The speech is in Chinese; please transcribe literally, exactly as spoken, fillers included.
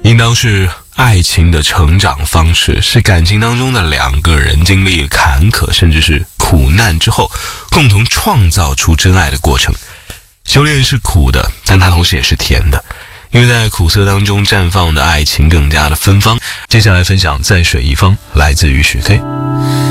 应当是爱情的成长方式，是感情当中的两个人经历坎坷甚至是苦难之后，共同创造出真爱的过程。修炼是苦的，但它同时也是甜的，因为在苦涩当中绽放的爱情更加的芬芳。接下来分享在水一方，来自于许飞。